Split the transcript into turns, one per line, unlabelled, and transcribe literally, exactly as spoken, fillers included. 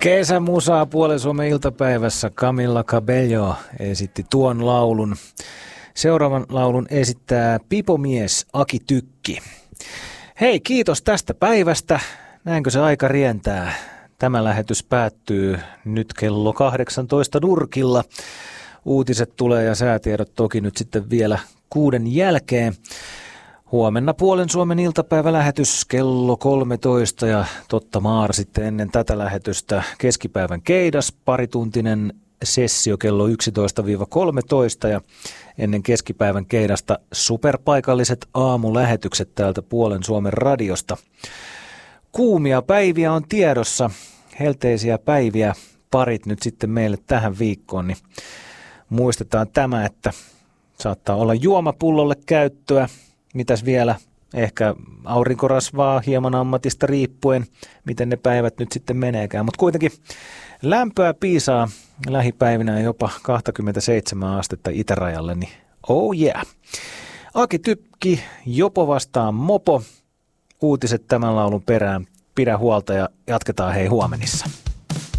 Kesämusaa Puolen Suomen iltapäivässä Camilla Cabello esitti tuon laulun. Seuraavan laulun esittää pipomies Aki Tykki. Hei, kiitos tästä päivästä. Näinkö se aika rientää? Tämä lähetys päättyy nyt kello kahdeksantoista nurkilla. Uutiset tulee ja säätiedot toki nyt sitten vielä kuuden jälkeen. Huomenna Puolen Suomen iltapäivälähetys kello kolmetoista ja totta maar sitten ennen tätä lähetystä keskipäivän keidas, parituntinen sessio kello yksitoista kolmetoista ja ennen keskipäivän keidasta superpaikalliset aamulähetykset täältä Puolen Suomen radiosta. Kuumia päiviä on tiedossa, helteisiä päiviä parit nyt sitten meille tähän viikkoon, niin muistetaan tämä, että saattaa olla juomapullolle käyttöä. Mitäs vielä? Ehkä aurinkorasvaa hieman ammatista riippuen, miten ne päivät nyt sitten meneekään. Mutta kuitenkin lämpöä piisaa lähipäivinä jopa kaksikymmentäseitsemän astetta itärajalle, niin oh yeah. Aki Tykki, Jopo vastaan Mopo. Uutiset tämän laulun perään. Pidä huolta ja jatketaan hei huomenissa.